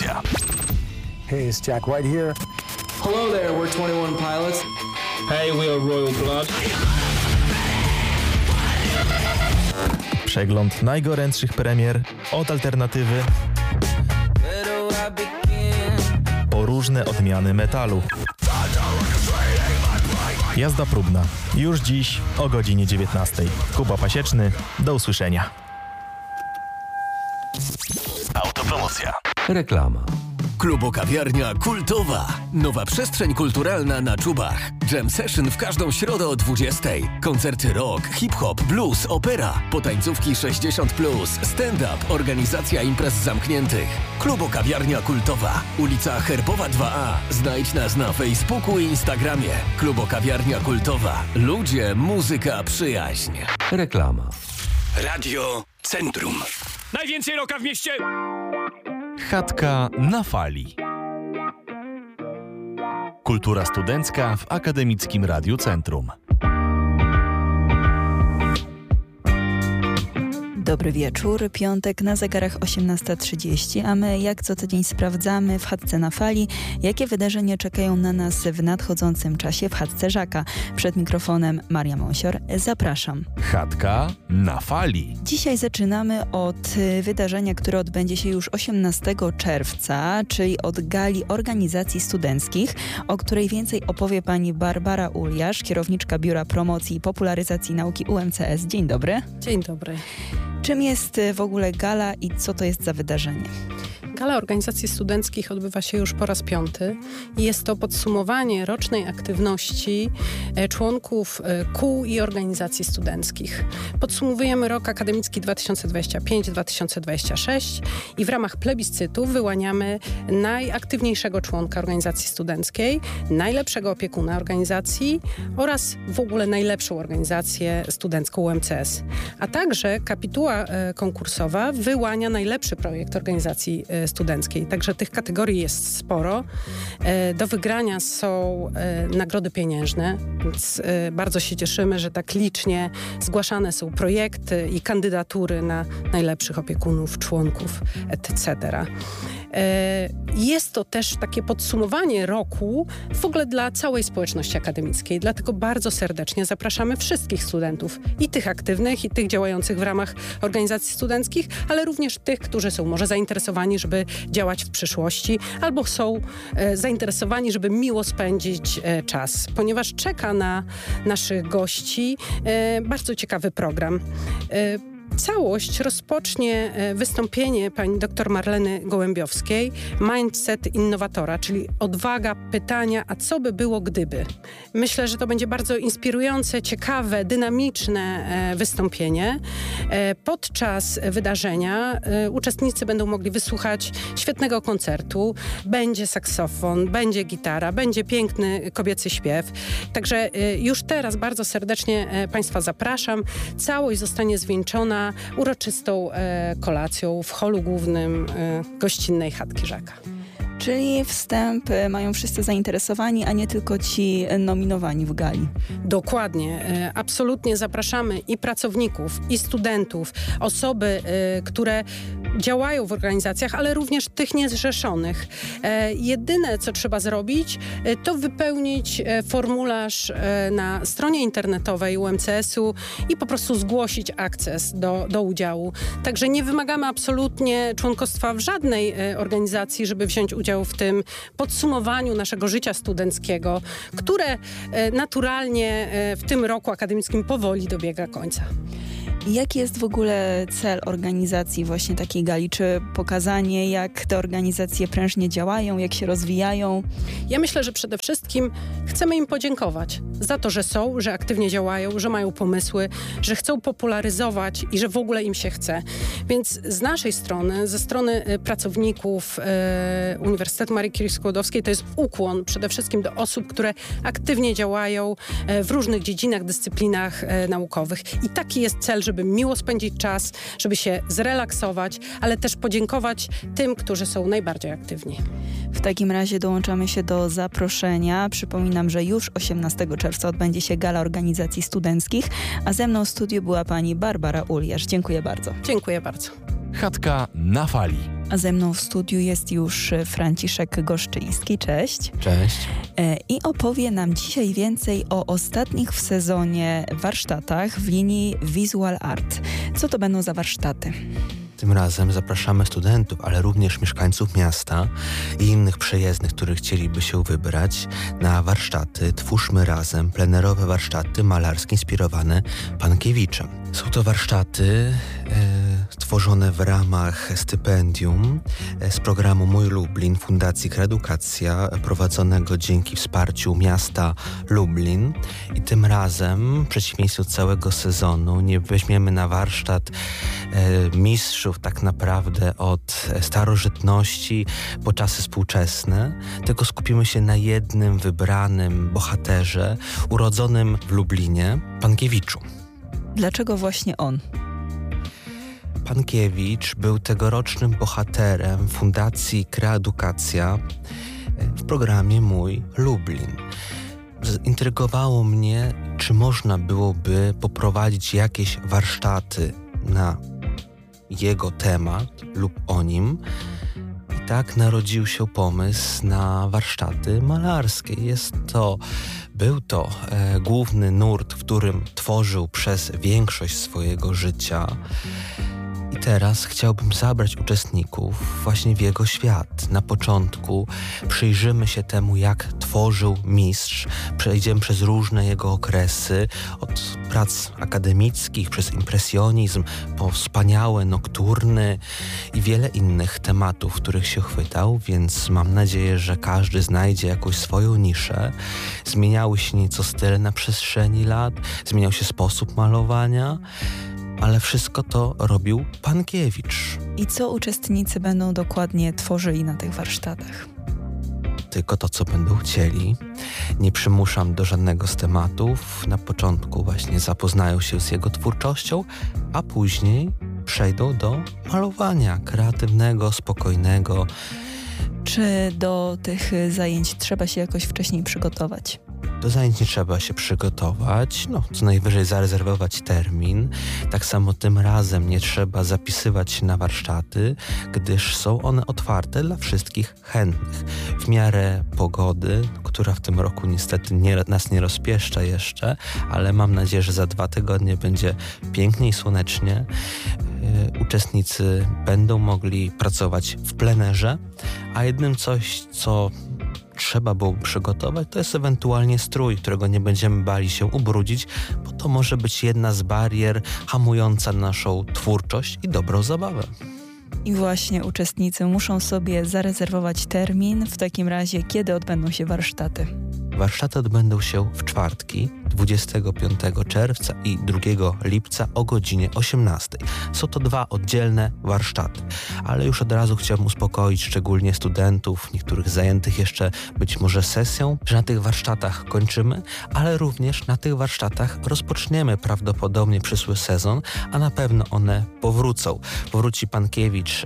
Autopromocja. Hey, it's Jack White here. Hello there, we're 21 Pilots. Hey, we are Royal Blood. Przegląd najgorętszych premier od alternatywy po różne odmiany metalu. Jazda próbna. Już dziś o godzinie 19. Kuba Pasieczny. Do usłyszenia. Autopromocja. Reklama. Klubo-kawiarnia kultowa. Nowa przestrzeń kulturalna na Czubach. Jam session w każdą środę o 20:00. Koncerty rock, hip-hop, blues, opera. Potańcówki 60+, stand-up, organizacja imprez zamkniętych. Klubo-kawiarnia kultowa. Ulica Herbowa 2A. Znajdź nas na Facebooku i Instagramie. Klubo-kawiarnia kultowa. Ludzie, muzyka, przyjaźń. Reklama. Radio Centrum. Najwięcej rocka w mieście! Chatka na fali. Kultura studencka w Akademickim Radiu Centrum. Dobry wieczór, piątek na zegarach 18:30, a my jak co tydzień sprawdzamy w Chatce na fali, jakie wydarzenia czekają na nas w nadchodzącym czasie w Chatce Żaka. Przed mikrofonem Maria Monsior, zapraszam. Chatka na fali. Dzisiaj zaczynamy od wydarzenia, które odbędzie się już 18 czerwca, czyli od gali organizacji studenckich, o której więcej opowie pani Barbara Uliasz, kierowniczka Biura Promocji i Popularyzacji Nauki UMCS. Dzień dobry. Dzień dobry. Czym jest w ogóle gala i co to jest za wydarzenie? Gala Organizacji Studenckich odbywa się już po raz 5. i jest to podsumowanie rocznej aktywności członków kół i organizacji studenckich. Podsumowujemy rok akademicki 2025-2026 i w ramach plebiscytu wyłaniamy najaktywniejszego członka organizacji studenckiej, najlepszego opiekuna organizacji oraz w ogóle najlepszą organizację studencką UMCS. A także kapituła konkursowa wyłania najlepszy projekt organizacji studenckiej. Także tych kategorii jest sporo. Do wygrania są nagrody pieniężne, więc bardzo się cieszymy, że tak licznie zgłaszane są projekty i kandydatury na najlepszych opiekunów, członków, etc. Jest to też takie podsumowanie roku w ogóle dla całej społeczności akademickiej. Dlatego bardzo serdecznie zapraszamy wszystkich studentów, i tych aktywnych, i tych działających w ramach organizacji studenckich, ale również tych, którzy są może zainteresowani, żeby działać w przyszłości, albo są zainteresowani, żeby miło spędzić czas, ponieważ czeka na naszych gości bardzo ciekawy program. Całość rozpocznie wystąpienie pani dr Marleny Gołębiowskiej, Mindset Innowatora, czyli odwaga pytania, a co by było gdyby. Myślę, że to będzie bardzo inspirujące, ciekawe, dynamiczne wystąpienie. Podczas wydarzenia uczestnicy będą mogli wysłuchać świetnego koncertu. Będzie saksofon, będzie gitara, będzie piękny kobiecy śpiew. Także już teraz bardzo serdecznie Państwa zapraszam. Całość zostanie zwieńczona uroczystą kolacją w holu głównym gościnnej Chatki Żaka. Czyli wstęp mają wszyscy zainteresowani, a nie tylko ci nominowani w gali. Dokładnie. Absolutnie zapraszamy i pracowników, i studentów, osoby, które działają w organizacjach, ale również tych niezrzeszonych. Jedyne, co trzeba zrobić, to wypełnić formularz na stronie internetowej UMCS-u i po prostu zgłosić akces do udziału. Także nie wymagamy absolutnie członkostwa w żadnej organizacji, żeby wziąć udział w tym podsumowaniu naszego życia studenckiego, które naturalnie w tym roku akademickim powoli dobiega końca. Jaki jest w ogóle cel organizacji właśnie takiej gali? Czy pokazanie, jak te organizacje prężnie działają, jak się rozwijają? Ja myślę, że przede wszystkim chcemy im podziękować za to, że są, że aktywnie działają, że mają pomysły, że chcą popularyzować i że w ogóle im się chce. Więc z naszej strony, ze strony pracowników Uniwersytetu Marii Curie Skłodowskiej, to jest ukłon przede wszystkim do osób, które aktywnie działają w różnych dziedzinach, dyscyplinach naukowych. I taki jest cel, żeby miło spędzić czas, żeby się zrelaksować, ale też podziękować tym, którzy są najbardziej aktywni. W takim razie dołączamy się do zaproszenia. Przypominam, że już 18 czerwca odbędzie się Gala Organizacji Studenckich, a ze mną w studiu była pani Barbara Uliasz. Dziękuję bardzo. Dziękuję bardzo. Chatka na fali. A ze mną w studiu jest już Franciszek Goszczyński. Cześć. Cześć. I opowie nam dzisiaj więcej o ostatnich w sezonie warsztatach w linii Visual Art. Co to będą za warsztaty? Tym razem zapraszamy studentów, ale również mieszkańców miasta i innych przejezdnych, którzy chcieliby się wybrać na warsztaty Twórzmy Razem, plenerowe warsztaty malarskie inspirowane Pankiewiczem. Są to warsztaty stworzone w ramach stypendium z programu Mój Lublin Fundacji Kreedukacja, prowadzonego dzięki wsparciu miasta Lublin. I tym razem, w przeciwieństwie do całego sezonu, nie weźmiemy na warsztat mistrzów tak naprawdę od starożytności po czasy współczesne, tylko skupimy się na jednym wybranym bohaterze urodzonym w Lublinie, Pankiewiczu. Dlaczego właśnie on? Pankiewicz był tegorocznym bohaterem Fundacji Kreedukacja w programie Mój Lublin. Zaintrygowało mnie, czy można byłoby poprowadzić jakieś warsztaty na jego temat lub o nim. I tak narodził się pomysł na warsztaty malarskie. Był to główny nurt, w którym tworzył przez większość swojego życia. I teraz chciałbym zabrać uczestników właśnie w jego świat. Na początku przyjrzymy się temu, jak tworzył mistrz. Przejdziemy przez różne jego okresy, od prac akademickich, przez impresjonizm, po wspaniałe nokturny i wiele innych tematów, których się chwytał, więc mam nadzieję, że każdy znajdzie jakąś swoją niszę. Zmieniały się nieco style na przestrzeni lat, zmieniał się sposób malowania, ale wszystko to robił Pankiewicz. I co uczestnicy będą dokładnie tworzyli na tych warsztatach? Tylko to, co będą chcieli. Nie przymuszam do żadnego z tematów. Na początku właśnie zapoznają się z jego twórczością, a później przejdą do malowania kreatywnego, spokojnego. Czy do tych zajęć trzeba się jakoś wcześniej przygotować? Do zajęć nie trzeba się przygotować, co najwyżej zarezerwować termin. Tak samo tym razem nie trzeba zapisywać się na warsztaty, gdyż są one otwarte dla wszystkich chętnych. W miarę pogody, która w tym roku niestety nas nie rozpieszcza jeszcze, ale mam nadzieję, że za 2 tygodnie będzie pięknie i słonecznie. Uczestnicy będą mogli pracować w plenerze, a jednym coś, co trzeba było przygotować, to jest ewentualnie strój, którego nie będziemy bali się ubrudzić, bo to może być jedna z barier hamująca naszą twórczość i dobrą zabawę. I właśnie uczestnicy muszą sobie zarezerwować termin. W takim razie, kiedy odbędą się warsztaty? Warsztaty odbędą się w czwartki, 25 czerwca i 2 lipca o godzinie 18. Są to 2 oddzielne warsztaty, ale już od razu chciałbym uspokoić szczególnie studentów, niektórych zajętych jeszcze być może sesją, że na tych warsztatach kończymy, ale również na tych warsztatach rozpoczniemy prawdopodobnie przyszły sezon, a na pewno one powrócą. Powróci Pankiewicz,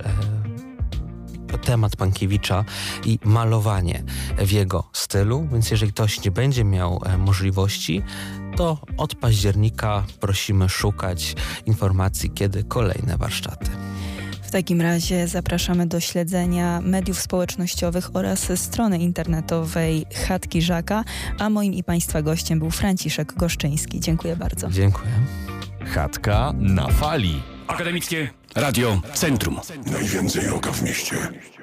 temat Pankiewicza i malowanie w jego stylu, więc jeżeli ktoś nie będzie miał możliwości, to od października prosimy szukać informacji, kiedy kolejne warsztaty. W takim razie zapraszamy do śledzenia mediów społecznościowych oraz strony internetowej Chatki Żaka, a moim i Państwa gościem był Franciszek Goszczyński. Dziękuję bardzo. Dziękuję. Chatka na fali. Akademickie Radio Centrum. Najwięcej rocka w mieście.